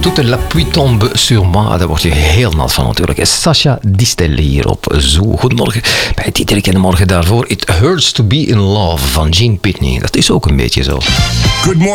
Toute la pluie tombe sur moi. Daar word je heel nat van natuurlijk. Sasha Distel hier op Zoo. Goedemorgen. Bij Dieterik en de morgen daarvoor. It Hurts to Be in Love van Gene Pitney. Dat is ook een beetje zo. Good morning.